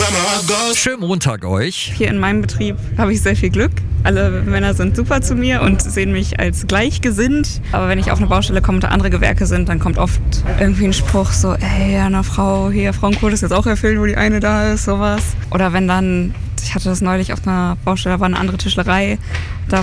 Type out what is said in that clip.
Schönen Montag euch. Hier in meinem Betrieb habe ich sehr viel Glück. Alle Männer sind super zu mir und sehen mich als gleichgesinnt. Aber wenn ich auf eine Baustelle komme und da andere Gewerke sind, dann kommt oft irgendwie ein Spruch so, ey, eine Frau, hier, Frauenquote ist jetzt auch erfüllt, wo die eine da ist, sowas. Oder wenn dann, ich hatte das neulich auf einer Baustelle, da war eine andere Tischlerei, da